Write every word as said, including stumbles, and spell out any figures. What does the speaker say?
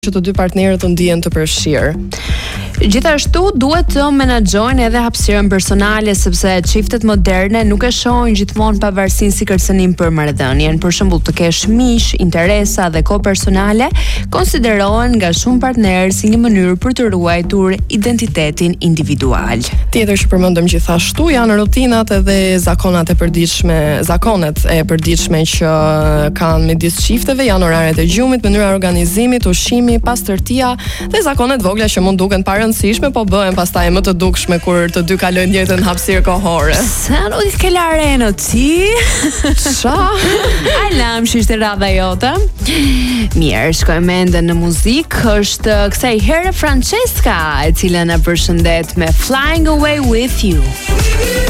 që të dy partnerët të ndihen të përfshirë. Gjithashtu duhet të menaxhojnë edhe hapësirën personale, sepse çiftet moderne nuk e shohin gjithmonë pavarësinë si kërcënim për marrëdhënien. Për shembull, të kesh miq, interesa dhe kohë personale konsiderohen nga shumë partnerë si një mënyrë për të ruajtur identitetin individual. Tjetër që përmendëm gjithashtu janë rutinat edhe zakonat e përditshme, zakonet e përditshme që kanë midis çifteve, janë oraret e gjumit, mënyra organizimit, ushqimi, pastërtia dhe zakonet vogla që mund duken pa rëndësishme, po bëhen pastaj më të dukshme kur të dy kalojnë njëjtën hapësirë kohore. Sa nuk i ke lareno ti? Qa? Alam që ishte radha jote. Mirë, shkojmë ende në muzikë. Është kësaj herë Francesca, e cila na përshëndet me Flying Away With You.